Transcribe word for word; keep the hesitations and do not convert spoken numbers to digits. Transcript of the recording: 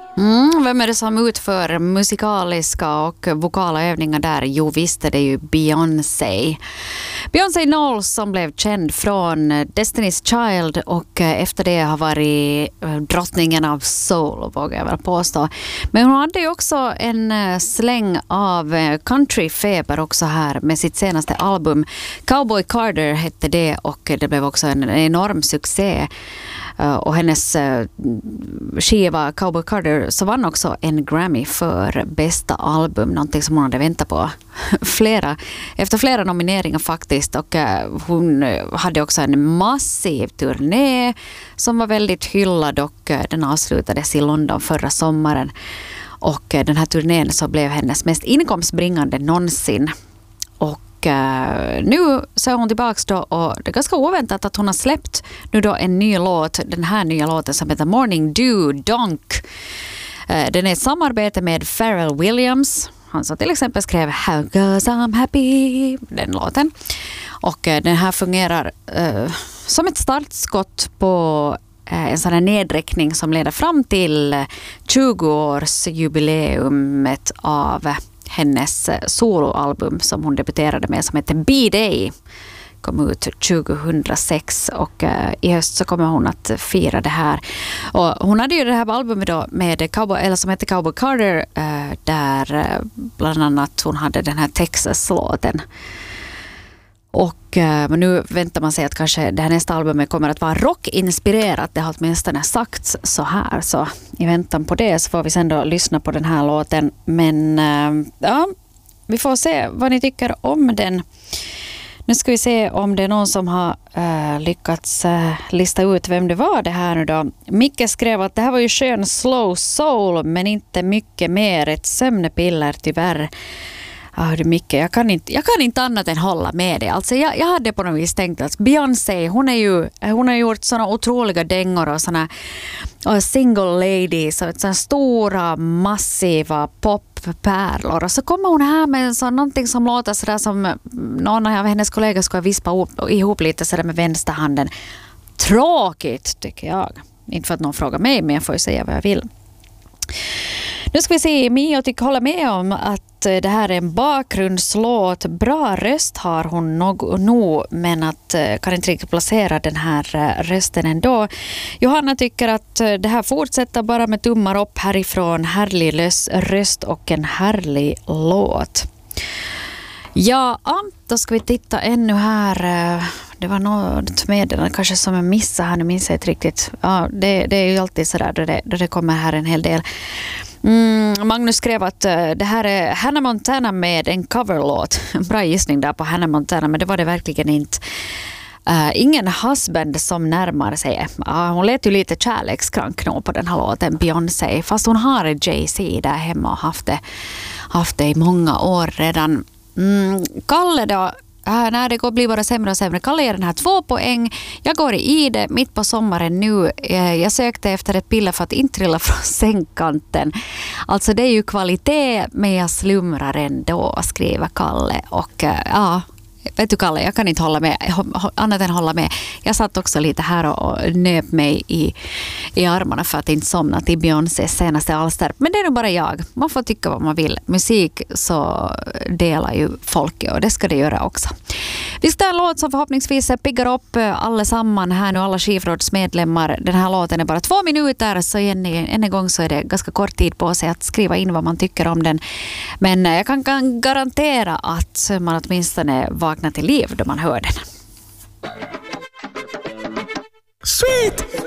Mm, vem är det som utför musikaliska och vokala övningar där? Jo, visst är det ju Beyoncé. Beyoncé Knowles som blev känd från Destiny's Child och efter det har varit drottningen av soul, vågar jag väl påstå. Men hon hade ju också en släng av countryfeber också här med sitt senaste album. Cowboy Carter hette det och det blev också en enorm succé. Och hennes skiva Cowboy Carter så vann också en Grammy för bästa album, någonting som hon hade väntat på flera, efter flera nomineringar faktiskt. Och hon hade också en massiv turné som var väldigt hyllad och den avslutades i London förra sommaren. Och den här turnén så blev hennes mest inkomstbringande någonsin. Och Uh, nu så är hon tillbaka då och det är ganska oväntat att hon har släppt nu då en ny låt, den här nya låten som heter Morning Dew Donk. Uh, den är ett samarbete med Pharrell Williams, han som till exempel skrev How Goes I'm Happy, den låten. Och uh, den här fungerar uh, som ett startskott på uh, en sån här nedräkning som leder fram till tjugo-årsjubileumet av hennes soloalbum som hon debuterade med som heter B-Day. Kom ut tjugohundrasex och uh, i höst så kommer hon att fira det här. Och hon hade ju det här albumet då med Cowboy, eller som heter Cowboy Carter uh, där uh, bland annat hon hade den här Texas-låten. Och uh, men nu väntar man sig att kanske det här nästa albumet kommer att vara rockinspirerat. Det har åtminstone sagts så här. Så i väntan på det så får vi sen då lyssna på den här låten. Men uh, ja, vi får se vad ni tycker om den. Nu ska vi se om det är någon som har uh, lyckats uh, lista ut vem det var det här nu då. Micke skrev att det här var ju skön slow soul men inte mycket mer. Ett sömnepiller tyvärr. Ja, det är mycket. Jag kan inte, jag kan inte annat än hålla med det. Alltså jag, jag hade på något vis tänkt att Beyoncé, hon är ju, hon har gjort såna otroliga dängor och såna och single ladies och såna stora massiva poppärlor. Och så kommer hon här med en sån, någonting som låter sådär som någon av hennes kollegor skulle vispa ihop, ihop lite sådär med vänsterhanden. Tråkigt tycker jag. Inte för att någon frågar mig, men jag får ju säga vad jag vill. Nu ska vi se, Mia tycker hålla med om att det här är en bakgrundslåt. Bra röst har hon nog, nog men att kan inte riktigt placera den här rösten ändå. Johanna tycker att det här fortsätter bara med tummar upp härifrån. Härlig röst och en härlig låt. Ja, då ska vi titta ännu här. Det var något meddelande kanske som jag missade här. Nu minns jag inte riktigt. Ja, det, det är ju alltid sådär då det, då det kommer här en hel del. Mm, Magnus skrev att uh, det här är Hannah Montana med en coverlåt. Bra gissning där på Hannah Montana, men det var det verkligen inte. Uh, ingen husband som närmar sig. Uh, hon lät ju lite kärlekskrank nog på den här låten, Beyoncé. Fast hon har Jay-Z där hemma och haft det, haft det i många år redan. Mm, Kalle då. Äh, när det går blir bara sämre och sämre. Kalle ger den här två poäng. Jag går i det mitt på sommaren nu. Jag sökte efter ett piller för att inte trilla från sängkanten. Alltså det är ju kvalitet, men jag slumrar ändå, skriver Kalle. Och ja, vet du Kalle, jag kan inte hålla med, annat än hålla med. Jag satt också lite här och nöp mig i, i armarna för att inte somna till Beyoncés senaste alster. Men det är nog bara jag. Man får tycka vad man vill. Musik så delar ju folk och det ska det göra också. Vi ska ha en låt som förhoppningsvis piggar upp allesamman här nu, alla skivrådsmedlemmar. Den här låten är bara två minuter så än, än en gång så är det ganska kort tid på sig att skriva in vad man tycker om den. Men jag kan, kan garantera att man åtminstone vaknar till liv då man hör den. Sweet!